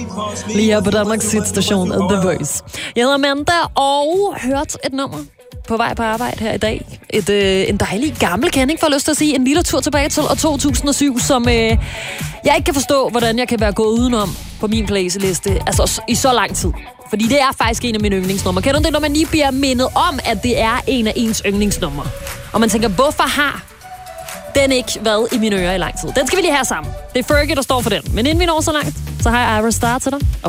Lige her på Danmarks hitstation The Voice. Jeg hedder Amanda og hørt et nummer på vej på arbejde her i dag. En dejlig gammel kending, for lyst til at sige. En lille tur tilbage til år 2007, som jeg ikke kan forstå, hvordan jeg kan være gået udenom på min playliste altså i så lang tid. Fordi det er faktisk en af mine yndlingsnumre. Kender du det, når man lige bliver mindet om, at det er en af ens yndlingsnumre? Og man tænker, hvorfor har den ikke været i mine ører i lang tid? Den skal vi lige have sammen. Det er Fergie, der står for den. Men inden vi når så langt, så har jeg Ira Star til dig.